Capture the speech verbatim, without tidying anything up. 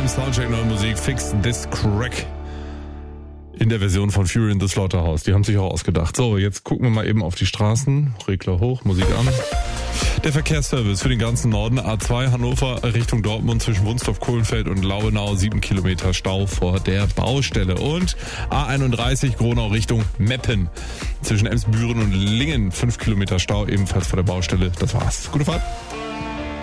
Soundcheck neue Musik, Fix This Crack. In der Version von Fury in the Slaughterhouse. Die haben sich auch ausgedacht. So, jetzt gucken wir mal eben auf die Straßen. Regler hoch, Musik an. Der Verkehrsservice für den ganzen Norden. A zwei Hannover Richtung Dortmund zwischen Wunstorf, Kohlenfeld und Laubenau. sieben Kilometer Stau vor der Baustelle. Und A einunddreißig Gronau Richtung Meppen. Zwischen Emsbüren und Lingen. fünf Kilometer Stau ebenfalls vor der Baustelle. Das war's. Gute Fahrt.